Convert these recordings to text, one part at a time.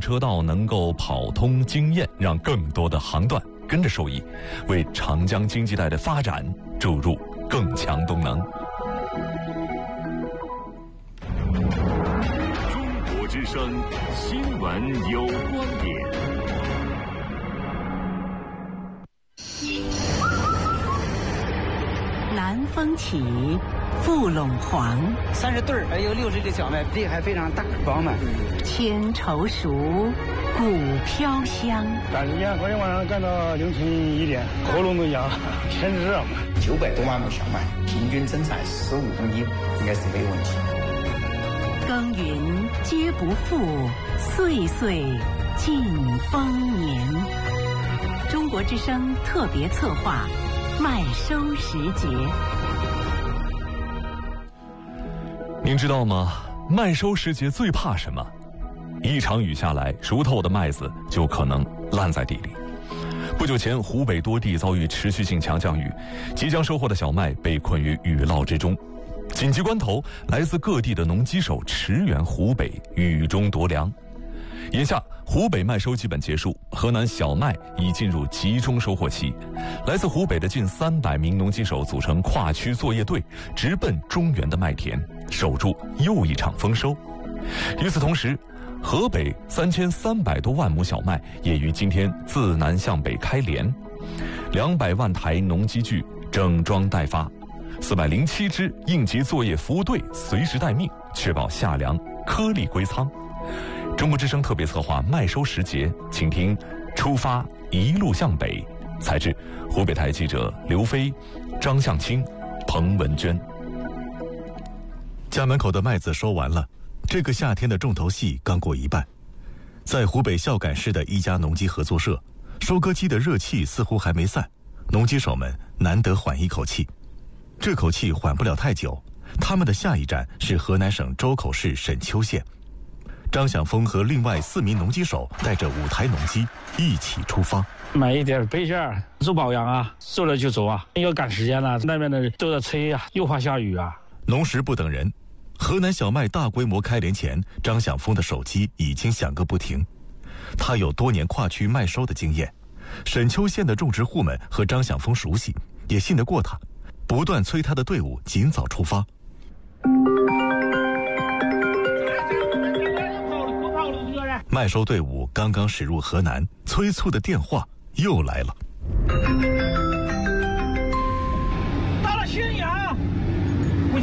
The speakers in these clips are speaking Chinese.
车道能够跑通经验，让更多的航段跟着受益，为长江经济带的发展注入更强动能。 中国之声新闻有观点。 南风起，富陇黄 ，30对儿，有60个小麦，地还非常大，饱满。 千愁熟，谷飘香。 干1天，昨天晚上干到凌晨1点，喉咙都痒，天热嘛。 900多万亩小麦，平均增产15公斤，应该是没有问题。 耕耘皆不负，岁岁尽丰年。中国之声特别策划。麦收时节， 您知道吗？麦收时节最怕什么？一场雨下来，熟透的麦子就可能烂在地里。不久前，湖北多地遭遇持续性强降雨，即将收获的小麦被困于雨涝之中。紧急关头，来自各地的农机手驰援湖北，雨中夺粮。眼下，湖北麦收基本结束，河南小麦已进入集中收获期。来自湖北的近300名农机手组成跨区作业队，直奔中原的麦田，守住又一场丰收。与此同时，河北3300多万亩小麦也于今天自南向北开镰，200万台农机具整装待发，407支应急作业服务队随时待命，确保夏粮颗粒归仓。中国之声特别策划麦收时节，请听出发一路向北，采制湖北台记者刘飞、张向清、彭文娟。 家门口的麦子收完了，这个夏天的重头戏刚过一半。在湖北孝感市的一家农机合作社，收割机的热气似乎还没散，农机手们难得缓一口气。这口气缓不了太久，他们的下一站是河南省周口市沈丘县。张响峰和另外4名农机手带着5台农机一起出发， 买一点备件，做保养啊，做了就走啊，要赶时间了，那边的都在催啊，又怕下雨啊。 农时不等人，河南小麦大规模开镰前，张响峰的手机已经响个不停。他有多年跨区麦收的经验，沈丘县的种植户们和张响峰熟悉，也信得过他，不断催他的队伍尽早出发。麦收队伍刚刚驶入河南，催促的电话又来了。 到了新阳，估计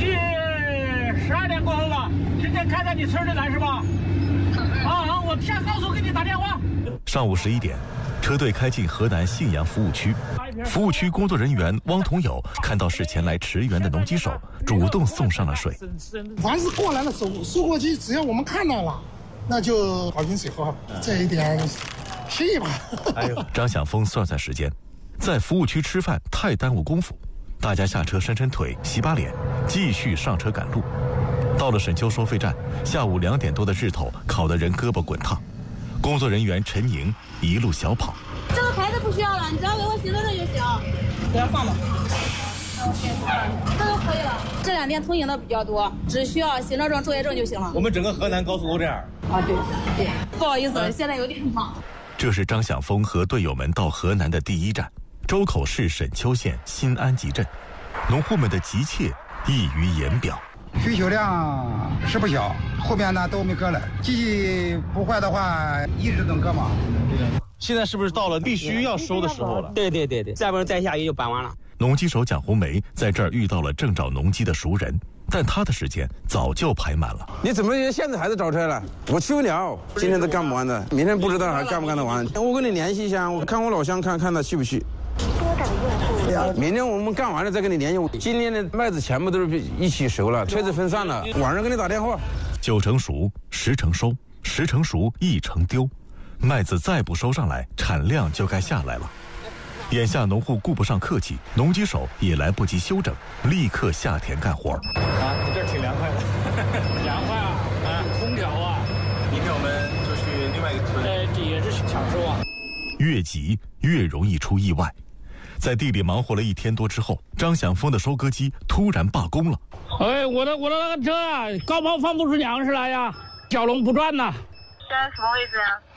12点过后吧。今天开在你村里来是吧？好，我下高速给你打电话。 上午11点，车队开进河南信阳服务区。服务区工作人员汪同友看到是前来驰援的农机手，主动送上了水。 凡是过来的收获机，只要我们看到了，那就好饮水喝，这一点心意吧。 张响峰算算时间，在服务区吃饭太耽误功夫，大家下车伸伸腿、洗把脸，继续上车赶路。到了沈丘收费站，下午2点多的日头烤得人胳膊滚烫。工作人员陈宁一路小跑。 这个牌子不需要了，你只要给我行车证就行。不要放吧。这都可以了。这2天通行的比较多，只需要行车证、作业证就行了。 我们整个河南高速都这样。 啊，对。不好意思，现在有点忙。 这是张响峰和队友们到河南的第一站，周口市沈丘县新安集镇。农户们的急切溢于言表。 需求量是不小，后边呢都没割了，机器不坏的话一直能割嘛。 现在是不是到了必须要收的时候了？ 对，再不然再下雨就搬完了。 农机手蒋红梅在这儿遇到了正找农机的熟人，但他的时间早就排满了。 你怎么现在还在找车了？我去不了，今天都干不完的，明天不知道还干不干得完。我跟你联系一下，我看我老乡看他去不去。明天我们干完了再跟你联系。今天的麦子全部都是一起熟了，车子分散了，晚上给你打电话。 9成熟，10成收，10成熟1成丢，麦子再不收上来，产量就该下来了。眼下农户顾不上客气，农机手也来不及休整，立刻下田干活。 这挺凉快的。 凉快啊！空调啊！ 明天我们就去另外一个村。 也是抢收啊。 越急越容易出意外。在地里忙活了1天多之后，张响峰的收割机突然罢工了。 我的那个车啊，高抛放不出粮食来呀，小龙不转呐。 现在什么位置呀？